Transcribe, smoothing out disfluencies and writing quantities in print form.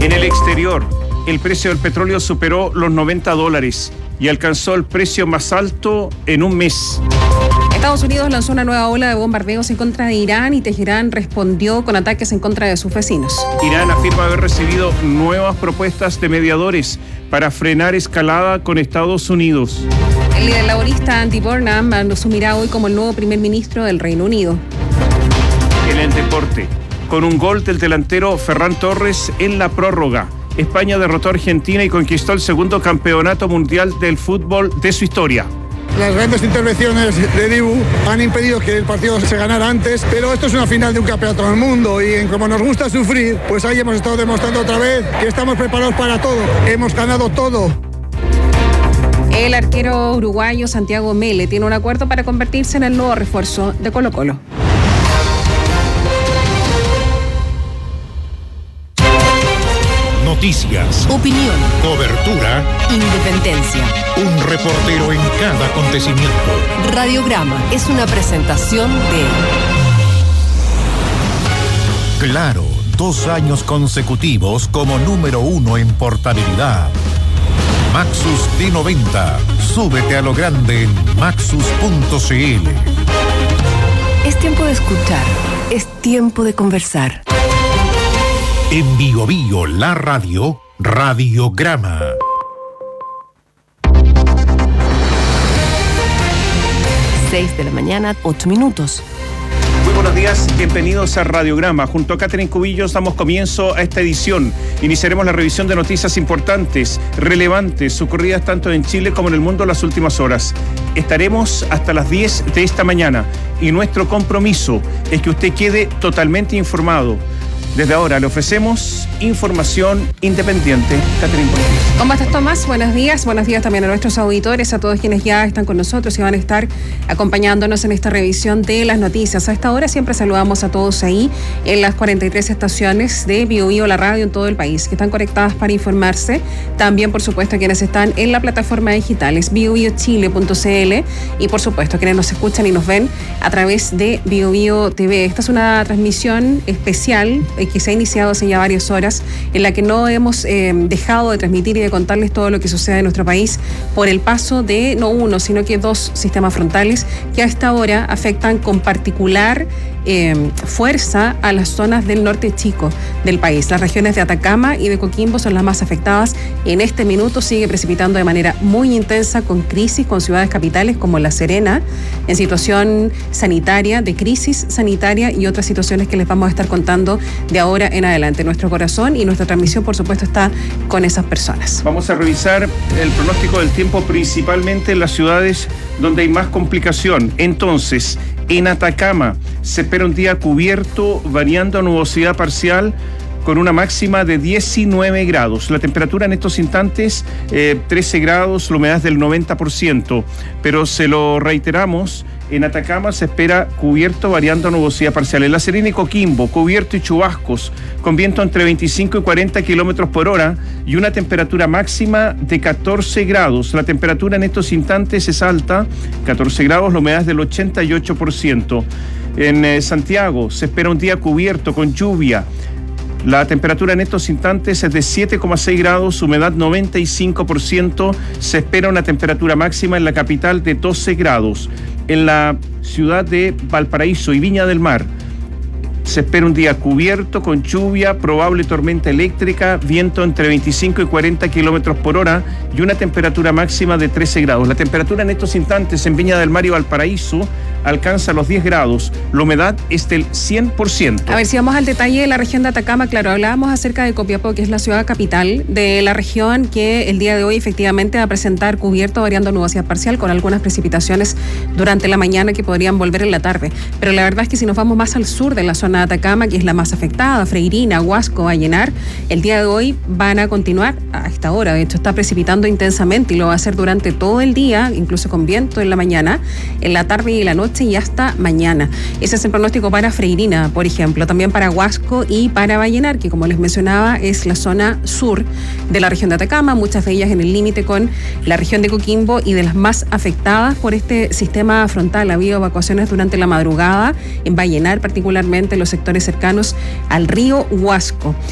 En el exterior, el precio del petróleo superó los $90 y alcanzó el precio más alto en un mes. Estados Unidos lanzó una nueva ola de bombardeos en contra de Irán y Teherán respondió con ataques en contra de sus vecinos. Irán afirma haber recibido nuevas propuestas de mediadores para frenar escalada con Estados Unidos. El líder laborista Andy Burnham asumirá hoy como el nuevo primer ministro del Reino Unido. En el deporte, con un gol del delantero Ferran Torres en la prórroga, España derrotó a Argentina y conquistó el segundo campeonato mundial del fútbol de su historia. Las grandes intervenciones de Dibu han impedido que el partido se ganara antes, pero esto es una final de un campeonato del mundo y como nos gusta sufrir, pues ahí hemos estado demostrando otra vez que estamos preparados para todo. Hemos ganado todo. El arquero uruguayo Santiago Mele tiene un acuerdo para convertirse en el nuevo refuerzo de Colo-Colo. Noticias, opinión, cobertura, independencia. Un reportero en cada acontecimiento. Radiograma es una presentación de Claro, 2 años consecutivos como número 1 en portabilidad. Maxus D90. Súbete a lo grande en maxus.cl. Es tiempo de escuchar, es tiempo de conversar. En Bio Bio, la radio, Radiograma. De la mañana, 8 minutos. Muy buenos días, bienvenidos a Radiograma. Junto a Catherine Cubillos damos comienzo a esta edición. Iniciaremos la revisión de noticias importantes, relevantes, ocurridas tanto en Chile como en el mundo en las últimas horas. Estaremos hasta las 10 de esta mañana y nuestro compromiso es que usted quede totalmente informado. Desde ahora le ofrecemos información independiente. Catherine Cubillos. ¿Cómo estás, Tomás? Buenos días también a nuestros auditores, a todos quienes ya están con nosotros y van a estar acompañándonos en esta revisión de las noticias. A esta hora siempre saludamos a todos ahí en las 43 estaciones de Bio Bio, la radio en todo el país, que están conectadas para informarse. También, por supuesto, a quienes están en la plataforma digital, es biobiochile.cl y, por supuesto, a quienes nos escuchan y nos ven a través de Bio Bio TV. Esta es una transmisión especial que se ha iniciado hace ya varias horas, en la que no hemos dejado de transmitir y de contarles todo lo que sucede en nuestro país por el paso de no uno, sino que 2 sistemas frontales que a esta hora afectan con particular fuerza a las zonas del norte chico del país. Las regiones de Atacama y de Coquimbo son las más afectadas y en este minuto sigue precipitando de manera muy intensa, con crisis, con ciudades capitales como La Serena, en situación sanitaria, de crisis sanitaria y otras situaciones que les vamos a estar contando de ahora en adelante. Nuestro corazón y nuestra transmisión, por supuesto, está con esas personas. Vamos a revisar el pronóstico del tiempo principalmente en las ciudades donde hay más complicación. Entonces, en Atacama se espera un día cubierto, variando a nubosidad parcial, con una máxima de 19 grados. La temperatura en estos instantes, 13 grados, la humedad del 90%. Pero se lo reiteramos, en Atacama se espera cubierto, variando a nubosidad parcial. En La Serena y Coquimbo, cubierto y chubascos, con viento entre 25 y 40 kilómetros por hora y una temperatura máxima de 14 grados. La temperatura en estos instantes es alta, 14 grados, la humedad es del 88%. En Santiago se espera un día cubierto con lluvia. La temperatura en estos instantes es de 7,6 grados, humedad 95%. Se espera una temperatura máxima en la capital de 12 grados. En la ciudad de Valparaíso y Viña del Mar se espera un día cubierto con lluvia, probable tormenta eléctrica, viento entre 25 y 40 kilómetros por hora y una temperatura máxima de 13 grados. La temperatura en estos instantes en Viña del Mar y Valparaíso alcanza los 10 grados. La humedad es del 100%. A ver, si vamos al detalle de la región de Atacama, claro, hablábamos acerca de Copiapó, que es la ciudad capital de la región, que el día de hoy efectivamente va a presentar cubierto, variando nubosidad parcial, con algunas precipitaciones durante la mañana que podrían volver en la tarde. Pero la verdad es que si nos vamos más al sur de la zona de Atacama, que es la más afectada, Freirina, Huasco, Vallenar, el día de hoy van a continuar a esta hora. De hecho, está precipitando intensamente y lo va a hacer durante todo el día, incluso con viento en la mañana, en la tarde y la noche y hasta mañana. Ese es el pronóstico para Freirina, por ejemplo, también para Huasco y para Vallenar, que como les mencionaba es la zona sur de la región de Atacama, muchas de ellas en el límite con la región de Coquimbo y de las más afectadas por este sistema frontal. Ha habido evacuaciones durante la madrugada en Vallenar, particularmente en los sectores cercanos al río Huasco.